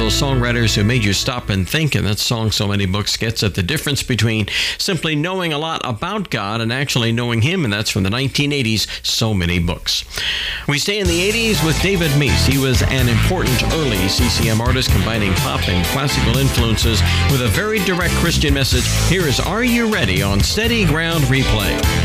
those songwriters who made you stop and think, and that song So Many Books gets at the difference between simply knowing a lot about God and actually knowing Him, and that's from the 1980s, So Many Books. We stay in the 80s with David Meece. He was an important early CCM artist combining pop and classical influences with a very direct Christian message. Here is Are You Ready on Steady Ground Replay.